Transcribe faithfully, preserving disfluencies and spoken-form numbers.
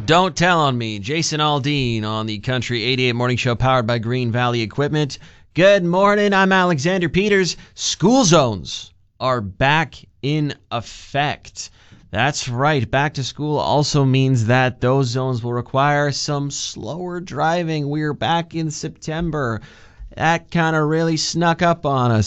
Don't Tell on Me. Jason Aldean on the Country eighty-eight Morning Show powered by Green Valley Equipment. Good morning. I'm Alexander Peters. School zones are back in effect. That's right. Back to school also means that those zones will require some slower driving. We're back in September. That kind of really snuck up on us.